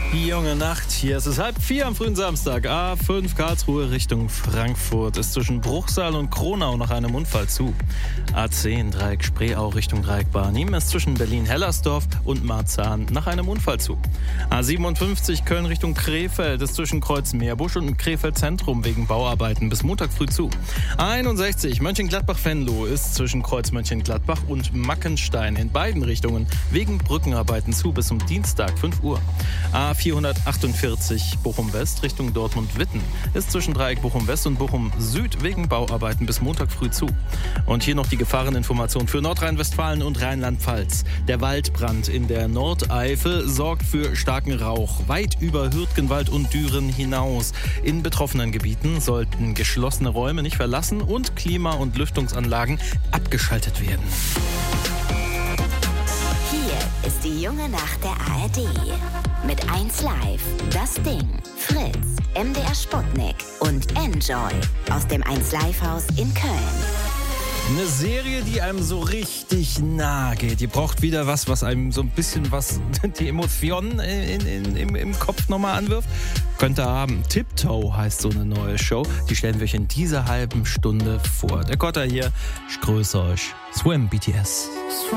Die junge Nacht, hier ist es 3:30 am frühen Samstag. A5 Karlsruhe Richtung Frankfurt ist zwischen Bruchsal und Kronau nach einem Unfall zu. A10 Dreieck Spreeau Richtung Dreieck Barnim ist zwischen Berlin-Hellersdorf und Marzahn nach einem Unfall zu. A57 Köln Richtung Krefeld ist zwischen Kreuz Meerbusch und Krefeld Zentrum wegen Bauarbeiten bis Montag früh zu. A61 Mönchengladbach-Venlo ist zwischen Kreuz Mönchengladbach und Mackenstein in beiden Richtungen wegen Brückenarbeiten zu bis um Dienstag 5 Uhr. A448 Bochum-West Richtung Dortmund-Witten ist zwischen Dreieck Bochum-West und Bochum-Süd wegen Bauarbeiten bis Montag früh zu. Und hier noch die Gefahreninformation für Nordrhein-Westfalen und Rheinland-Pfalz. Der Waldbrand in der Nordeifel sorgt für starken Rauch, weit über Hürtgenwald und Düren hinaus. In betroffenen Gebieten sollten geschlossene Räume nicht verlassen und Klima- und Lüftungsanlagen abgeschaltet werden. Hier ist die junge Nacht der ARD. Mit 1Live, Das Ding, Fritz, MDR Sputnik und Enjoy aus dem 1Live-Haus in Köln. Eine Serie, die einem so richtig nahe geht. Ihr braucht wieder was einem so ein bisschen die Emotionen im Kopf nochmal anwirft. Könnt ihr haben. Tiptoe heißt so eine neue Show. Die stellen wir euch in dieser halben Stunde vor. Der Kotter hier, ich grüße euch. Swim, BTS.